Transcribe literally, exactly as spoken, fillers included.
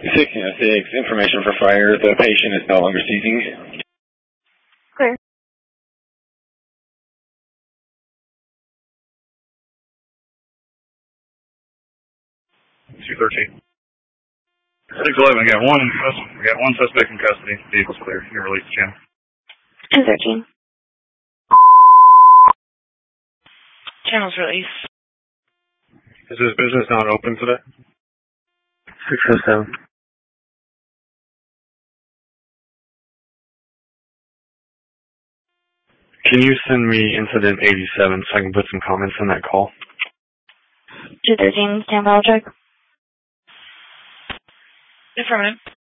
sixteen oh six, information for fire. The patient is no longer seizing. Clear. two thirteen. six eleven, we got one, we got one suspect in custody. Vehicle's clear. You release the channel. two thirteen. Channel's released. Is this business not open today? six oh seven. Can you send me incident eighty-seven so I can put some comments on that call? two thirteen, stand by, check. Affirmative.